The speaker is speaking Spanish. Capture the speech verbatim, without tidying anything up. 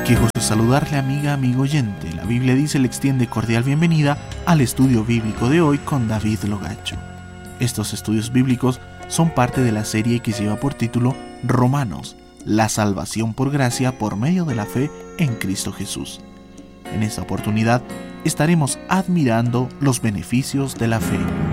Qué gusto saludarle, amiga, amigo oyente. La Biblia dice, le extiende cordial bienvenida al estudio bíblico de hoy con David Logacho. Estos estudios bíblicos son parte de la serie que lleva por título Romanos, la salvación por gracia por medio de la fe en Cristo Jesús. En esta oportunidad estaremos admirando los beneficios de la fe.